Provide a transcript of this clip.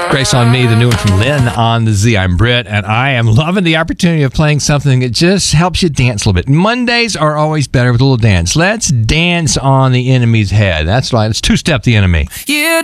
Grace on Me, the new one from Lynn on the Z. I'm Britt, and I am loving the opportunity of playing something that just helps you dance a little bit. Mondays are always better with a little dance. Let's dance on the enemy's head. That's right. Let's two-step the enemy. You